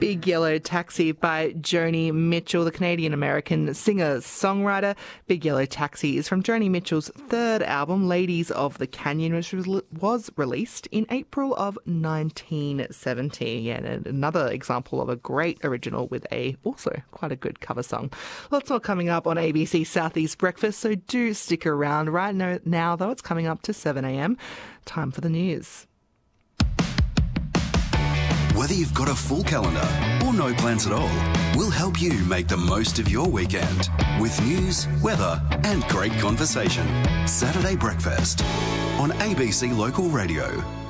Big Yellow Taxi by Joni Mitchell, the Canadian-American singer-songwriter. Big Yellow Taxi is from Joni Mitchell's third album, Ladies of the Canyon, which was released in April of 1970. Yeah, and another example of a great original with also quite a good cover song. Lots more coming up on ABC Southeast Breakfast, so do stick around. Right now, though, it's coming up to 7 a.m. Time for the news. Whether you've got a full calendar or no plans at all, we'll help you make the most of your weekend with news, weather and great conversation. Saturday Breakfast on ABC Local Radio.